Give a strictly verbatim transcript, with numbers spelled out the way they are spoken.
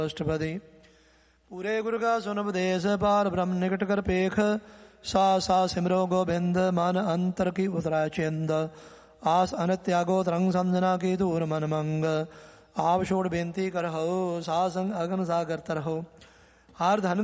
अष्टपदी। पूरे गुरु का सुन उपदेश पार ब्रह्म निकट कर पेख, सा सा सिमरो गोबिंद मन अंतर की उतरा चिंद। आस अनत त्यागो तरंग समझना की दूर मन मंग, आप छोड़ बेनती कर हो सा संग अगन सागर तर हो। हार धन